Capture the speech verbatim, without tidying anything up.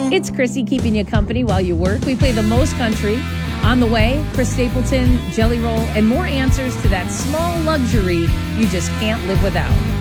It's Chrissy keeping you company while you work. We play the most country. On the way, Chris Stapleton, Jelly Roll, and more answers to that small luxury you just can't live without.